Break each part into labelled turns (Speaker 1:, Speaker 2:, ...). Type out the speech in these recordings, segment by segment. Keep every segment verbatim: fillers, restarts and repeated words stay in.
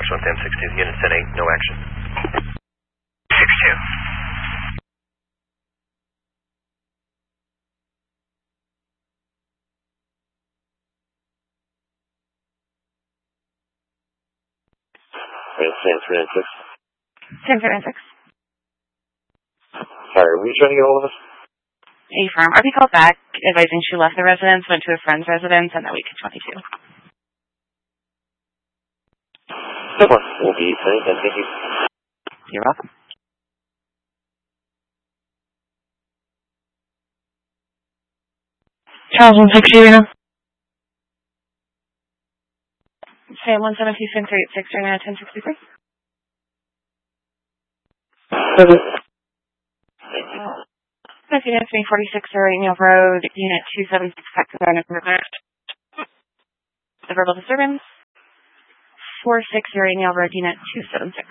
Speaker 1: Foxtrot M six two, unit ten eight, no action. six two.
Speaker 2: San three nine six.
Speaker 3: San three nine six.
Speaker 2: Sorry, were you trying to get hold of us?
Speaker 3: A-Firm. R P called back, advising she left the residence, went to a friend's residence, and that week at twenty-two.
Speaker 2: No problem. We'll be fine, thank you.
Speaker 3: You're welcome.
Speaker 4: Charles one six zero.
Speaker 3: Sam one seven two seven three eight six, right now ten sixty-three.
Speaker 2: Okay.
Speaker 3: That's Unit three forty-six, Uranium Road, Unit two seven six, Paxton, the verbal disturbance. four six, Uranium Road, Unit two seven six.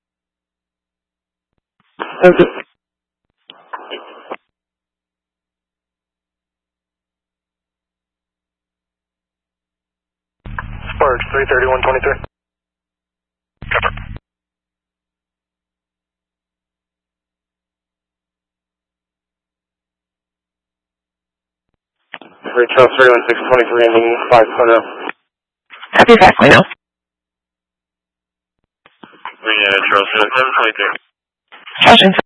Speaker 2: Okay.
Speaker 1: Sparks, three thirty-one twenty-three. Cover.
Speaker 2: Three Charles three one six twenty-three, ending five point oh.
Speaker 4: Happy five point oh.
Speaker 2: Three uh, Charles three one seven twenty-three.
Speaker 4: Charles